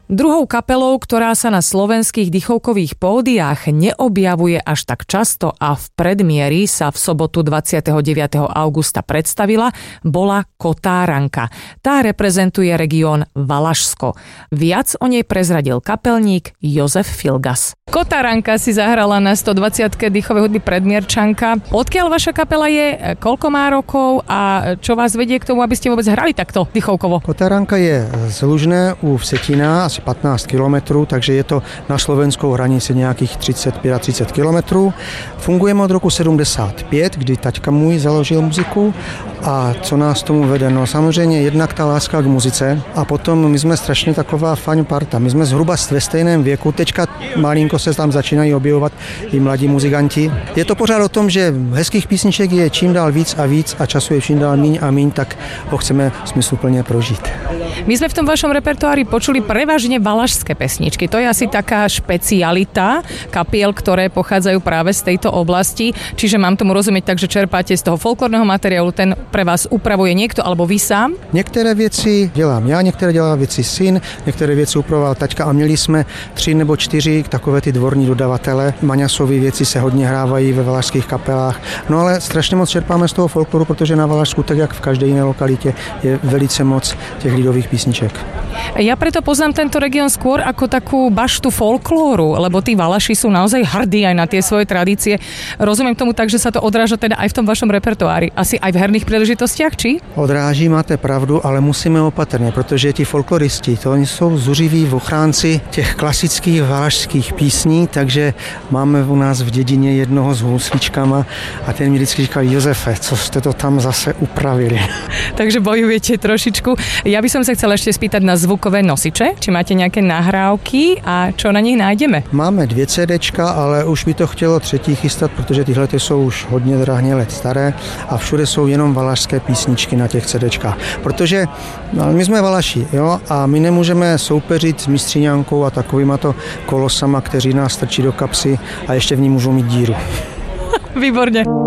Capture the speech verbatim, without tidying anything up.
Druhou kapelou, ktorá sa na slovenských dychovkových pódiách neobjavuje až tak často a v predmieri sa v sobotu dvadsiateho deviateho augusta predstavila, bola Kotáranka. Tá reprezentuje región Valašsko. Viac o nej prezradil kapelník Jozef Filgas. Kotáranka si zahrala na stodvadsiatke dýchovej hudby Predmierčanka. Odkiaľ vaša kapela je, koľko má rokov a čo vás vedie k tomu, aby ste vôbec hrali takto dýchovkovo? Kotáranka je z Lužné u Vsetína, asi patnáct kilometrů, takže je to na slovenskou hranici nějakých třicet pět třicet kilometrů. Fungujeme od roku sedmdesát pět, kdy taťka můj založil muziku. A co nás tomu vede? No samozřejmě jednak ta láska k muzice a potom my jsme strašně taková fajn parta. My jsme zhruba ve stejném věku, teďka malinko se tam začínají objevovat i mladí muzikanti. Je to pořád o tom, že hezkých písniček je čím dál víc a víc a času je čím dál míň a míň, tak ho chceme smysluplně prožít. My sme v tom vašom repertoári počuli prevažne valašské pesničky. To je asi taká špecialita kapiel, ktoré pochádzajú práve z tejto oblasti. Čiže mám tomu rozumieť tak, že čerpáte z toho folklórneho materiálu, ten pre vás upravuje niekto alebo vy sám? Některé věci dělám já, některé dělá věci syn, některé věci upravoval taťka a měli jsme tři nebo čtyři takové ty dvorní dodavatele. Maňasové věci se hodně hrávají ve valašských kapelách. No ale strašně moc čerpáme z toho folkloru, protože na Valašsku, tak jak v každé jiné lokalitě, je velice moc těch lidových písniček. Ja preto poznám tento región skôr ako takú baštu folklóru, lebo tí Valaši sú naozaj hrdí aj na tie svoje tradície. Rozumiem tomu tak, že sa to odráža teda aj v tom vašom repertoári. Asi aj v herných príležitostiach, či? Odráží, máte pravdu, ale musíme opatrně, protože ti folkloristi, to oni jsou zuřiví ochránci těch klasických valašských písní, takže máme u nás v dědině jednoho s houslíčkama a ten mi vždycky říkal: Jozefe, co jste to tam zase upravili? Takže bojujete trošičku. Ja by som sa chcela ešte spýtať na zvukové nosiče, či máte nejaké nahrávky a čo na nich nájdeme? Máme dvě CDčka, ale už by to chtělo třetí chystat, protože tyhle jsou už hodně drahně let staré a všude jsou jenom valašské písničky na těch CDčkách. Protože no, my jsme Valaši, jo, a my nemůžeme soupeřit s mistříňánkou a takovýma to kolosama, kteří nás strčí do kapsy a ještě v ní můžou mít díru. Výborne.